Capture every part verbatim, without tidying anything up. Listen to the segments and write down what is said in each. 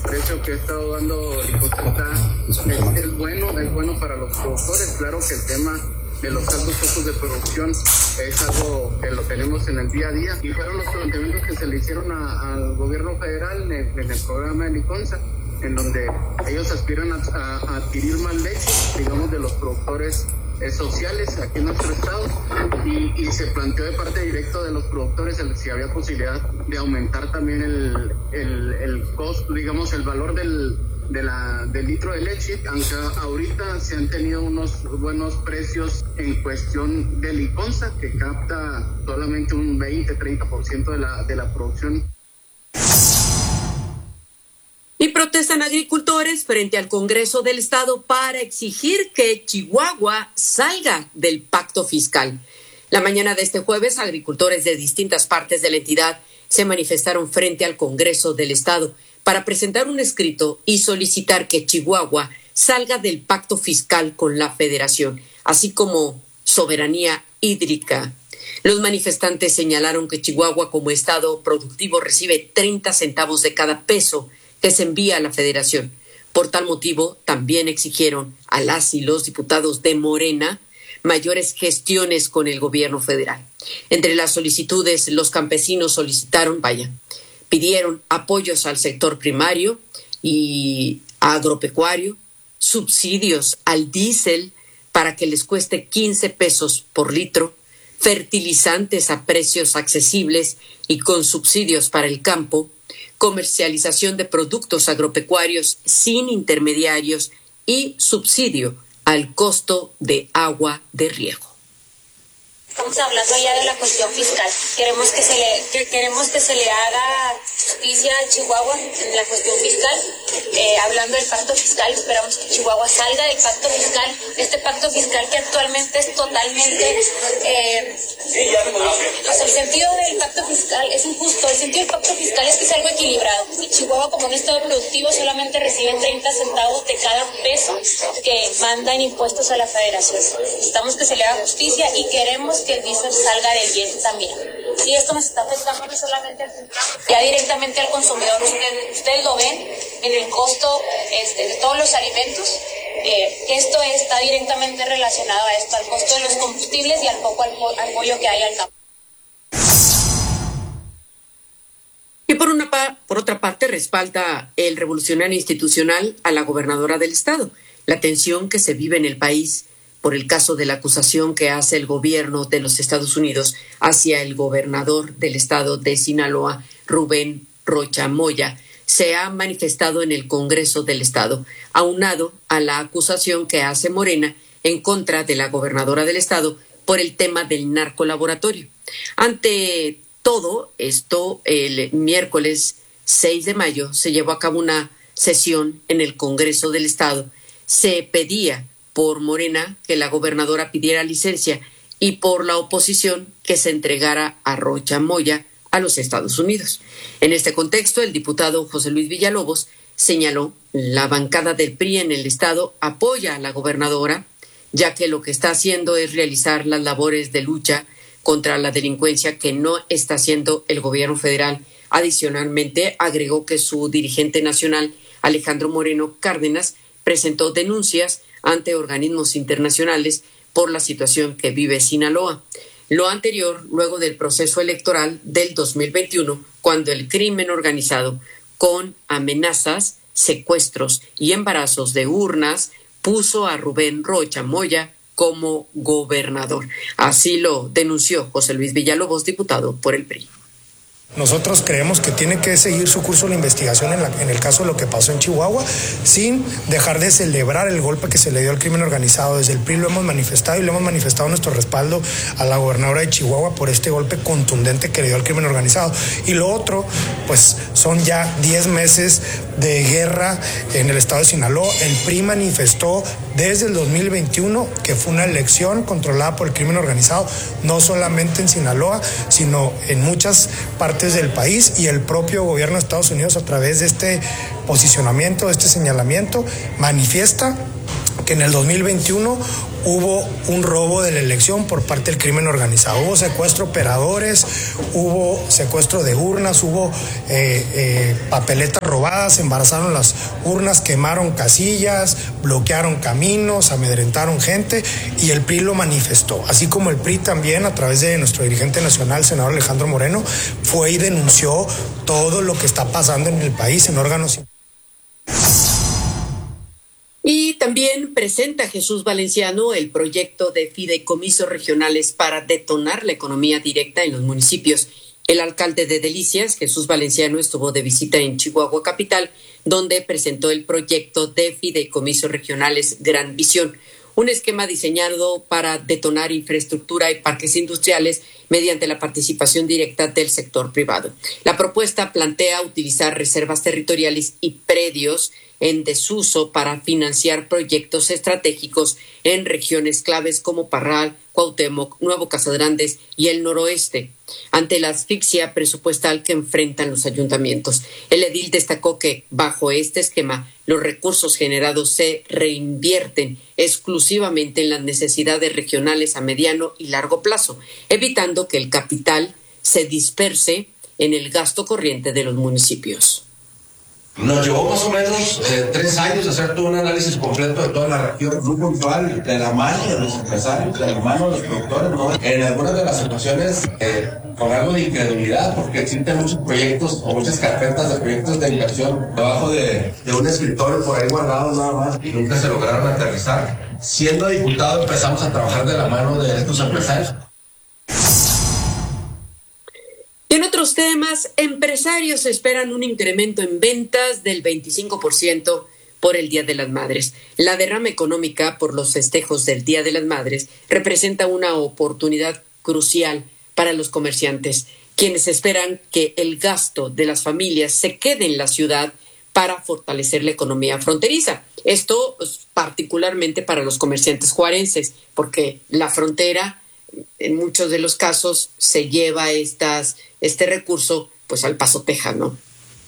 precio que ha estado dando Liconza es, es bueno, es bueno para los productores. Claro que el tema de los altos costos de producción es algo que lo tenemos en el día a día, y fueron los planteamientos que se le hicieron a, al gobierno federal en el, en el programa de Liconza, en donde ellos aspiran a, a, a adquirir más leche, digamos, de los productores eh, sociales aquí en nuestro estado, y, y se planteó de parte directa de los productores el, si había posibilidad de aumentar también el, el, el costo, digamos, el valor del de la del litro de leche, aunque ahorita se han tenido unos buenos precios en cuestión de Liconza, que capta solamente un veinte a treinta por ciento de la, de la producción. Y protestan agricultores frente al Congreso del Estado para exigir que Chihuahua salga del pacto fiscal. La mañana de este jueves, agricultores de distintas partes de la entidad se manifestaron frente al Congreso del Estado para presentar un escrito y solicitar que Chihuahua salga del pacto fiscal con la Federación, así como soberanía hídrica. Los manifestantes señalaron que Chihuahua, como estado productivo, recibe treinta centavos de cada peso que se envía a la Federación. Por tal motivo, también exigieron a las y los diputados de Morena mayores gestiones con el gobierno federal. Entre las solicitudes, los campesinos solicitaron, vaya, pidieron apoyos al sector primario y agropecuario, subsidios al diésel para que les cueste quince pesos por litro, fertilizantes a precios accesibles y con subsidios para el campo, comercialización de productos agropecuarios sin intermediarios y subsidio al costo de agua de riego. Estamos hablando ya de la cuestión fiscal. Queremos que se le que queremos que se le haga justicia a Chihuahua en la cuestión fiscal. Eh, hablando del pacto fiscal, esperamos que Chihuahua salga del pacto fiscal. Este pacto fiscal que actualmente es totalmente... Eh, pues el sentido del pacto fiscal es injusto. El sentido del pacto fiscal es que es algo equilibrado. Y Chihuahua, como un estado productivo, solamente recibe treinta centavos de cada peso que manda en impuestos a la Federación. Necesitamos que se le haga justicia y queremos que el diésel salga del diésel también. Y esto nos está afectando no solamente al, ya directamente al consumidor. Ustedes, ustedes lo ven en el costo este, de todos los alimentos. Eh, esto está directamente relacionado a esto, al costo de los combustibles y al poco apoyo que hay al campo. Y por, una pa- por otra parte, respalda el revolucionario institucional a la gobernadora del estado. La tensión que se vive en el país por el caso de la acusación que hace el gobierno de los Estados Unidos hacia el gobernador del estado de Sinaloa, Rubén Rocha Moya, se ha manifestado en el Congreso del Estado, aunado a la acusación que hace Morena en contra de la gobernadora del estado por el tema del narcolaboratorio. Ante todo esto, el miércoles seis de mayo se llevó a cabo una sesión en el Congreso del Estado. Se pedía por Morena que la gobernadora pidiera licencia y por la oposición que se entregara a Rocha Moya a los Estados Unidos. En este contexto, el diputado José Luis Villalobos señaló: la bancada del P R I en el estado apoya a la gobernadora, ya que lo que está haciendo es realizar las labores de lucha contra la delincuencia que no está haciendo el gobierno federal. Adicionalmente, agregó que su dirigente nacional, Alejandro Moreno Cárdenas, presentó denuncias ante organismos internacionales por la situación que vive Sinaloa. Lo anterior, luego del proceso electoral del dos mil veintiuno, cuando el crimen organizado, con amenazas, secuestros y embarazos de urnas, puso a Rubén Rocha Moya como gobernador. Así lo denunció José Luis Villalobos, diputado por el P R I. Nosotros creemos que tiene que seguir su curso la investigación en, la, en el caso de lo que pasó en Chihuahua, sin dejar de celebrar el golpe que se le dio al crimen organizado. Desde el P R I lo hemos manifestado y le hemos manifestado nuestro respaldo a la gobernadora de Chihuahua por este golpe contundente que le dio al crimen organizado. Y lo otro, pues son ya diez meses de guerra en el estado de Sinaloa. El P R I manifestó desde el dos mil veintiuno que fue una elección controlada por el crimen organizado, no solamente en Sinaloa, sino en muchas partes del país, y el propio gobierno de Estados Unidos, a través de este posicionamiento, de este señalamiento, manifiesta que en el dos mil veintiuno hubo un robo de la elección por parte del crimen organizado. Hubo secuestro de operadores, hubo secuestro de urnas, hubo eh, eh, papeletas robadas, embarazaron las urnas, quemaron casillas, bloquearon caminos, amedrentaron gente, y el P R I lo manifestó. Así como el P R I también, a través de nuestro dirigente nacional, senador Alejandro Moreno, fue y denunció todo lo que está pasando en el país en órganos. Y también presenta Jesús Valenciano el proyecto de fideicomisos regionales para detonar la economía directa en los municipios. El alcalde de Delicias, Jesús Valenciano, estuvo de visita en Chihuahua capital, donde presentó el proyecto de fideicomisos regionales Gran Visión, un esquema diseñado para detonar infraestructura y parques industriales mediante la participación directa del sector privado. La propuesta plantea utilizar reservas territoriales y predios en desuso para financiar proyectos estratégicos en regiones claves como Parral, Cuauhtémoc, Nuevo Casagrandes y el noroeste, ante la asfixia presupuestal que enfrentan los ayuntamientos. El edil destacó que, bajo este esquema, los recursos generados se reinvierten exclusivamente en las necesidades regionales a mediano y largo plazo, evitando que el capital se disperse en el gasto corriente de los municipios. Nos llevó más o menos eh, tres años hacer todo un análisis completo de toda la región, muy puntual, de la mano de los empresarios, de la mano de los productores, ¿no? En algunas de las ocasiones, eh, con algo de incredulidad, porque existen muchos proyectos o muchas carpetas de proyectos de inversión debajo de, de un escritorio por ahí guardados nada más, y nunca se lograron aterrizar. Siendo diputado empezamos a trabajar de la mano de estos empresarios. En otros temas, empresarios esperan un incremento en ventas del veinticinco por ciento por el Día de las Madres. La derrama económica por los festejos del Día de las Madres representa una oportunidad crucial para los comerciantes, quienes esperan que el gasto de las familias se quede en la ciudad para fortalecer la economía fronteriza. Esto pues, particularmente para los comerciantes juarenses, porque la frontera en muchos de los casos se lleva estas, este recurso pues al Paso, Texas, ¿no?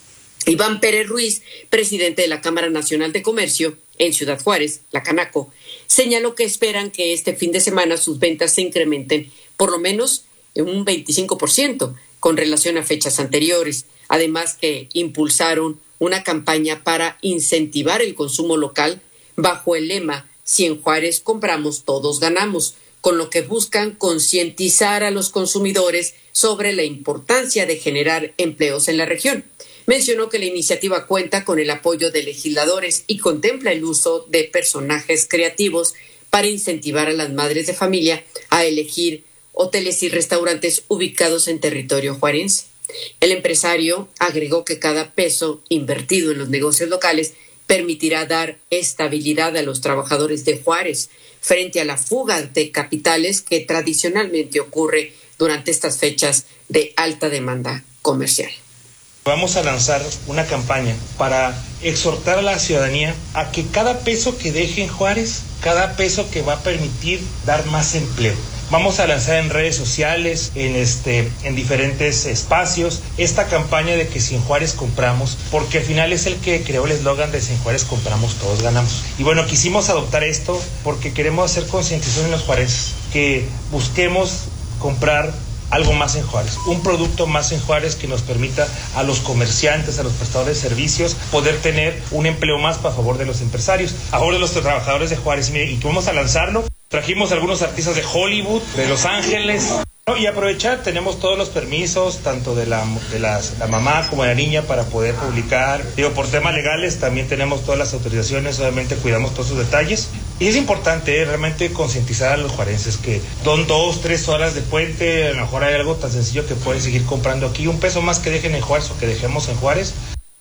Iván Pérez Ruiz, presidente de la Cámara Nacional de Comercio en Ciudad Juárez, la Canaco, señaló que esperan que este fin de semana sus ventas se incrementen por lo menos en un veinticinco por ciento con relación a fechas anteriores. Además que impulsaron una campaña para incentivar el consumo local bajo el lema "Si en Juárez compramos, todos ganamos", con lo que buscan concientizar a los consumidores sobre la importancia de generar empleos en la región. Mencionó que la iniciativa cuenta con el apoyo de legisladores y contempla el uso de personajes creativos para incentivar a las madres de familia a elegir hoteles y restaurantes ubicados en territorio juarense. El empresario agregó que cada peso invertido en los negocios locales permitirá dar estabilidad a los trabajadores de Juárez frente a la fuga de capitales que tradicionalmente ocurre durante estas fechas de alta demanda comercial. Vamos a lanzar una campaña para exhortar a la ciudadanía a que cada peso que deje en Juárez, cada peso que va a permitir dar más empleo. Vamos a lanzar en redes sociales, en este, en diferentes espacios, esta campaña de que si en Juárez compramos, porque al final es el que creó el eslogan de si en Juárez compramos, todos ganamos. Y bueno, quisimos adoptar esto porque queremos hacer concientización en los juarenses, que busquemos comprar algo más en Juárez, un producto más en Juárez que nos permita a los comerciantes, a los prestadores de servicios, poder tener un empleo más para favor de los empresarios, a favor de los trabajadores de Juárez. Y, mire, y vamos a lanzarlo. Trajimos algunos artistas de Hollywood, de Los Ángeles, ¿no? Y aprovechar, tenemos todos los permisos, tanto de la de las, la mamá como de la niña, para poder publicar. Digo, por temas legales también tenemos todas las autorizaciones, obviamente cuidamos todos esos detalles. Y es importante eh, realmente concientizar a los juarenses que son dos, tres horas de puente, a lo mejor hay algo tan sencillo que pueden seguir comprando aquí. Un peso más que dejen en Juárez o que dejemos en Juárez.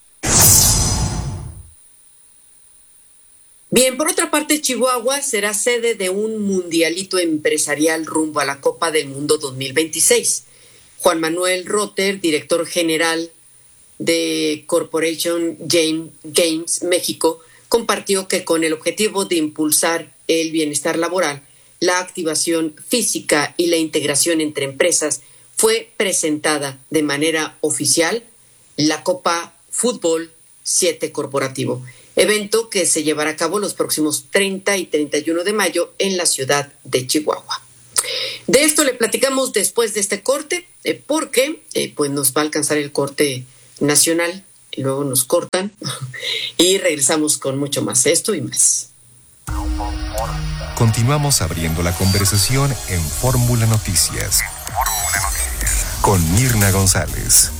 Bien, por otra parte, Chihuahua será sede de un mundialito empresarial rumbo a la Copa del Mundo dos mil veintiséis. Juan Manuel Rotter, director general de Corporation Games México, compartió que con el objetivo de impulsar el bienestar laboral, la activación física y la integración entre empresas, fue presentada de manera oficial la Copa Fútbol siete Corporativo. evento que se llevará a cabo los próximos treinta y treinta y uno de mayo en la ciudad de Chihuahua. De esto le platicamos después de este corte, eh, porque eh, pues nos va a alcanzar el corte nacional, y luego nos cortan y regresamos con mucho más, esto y más. Continuamos abriendo la conversación en Fórmula Noticias con Mirna González.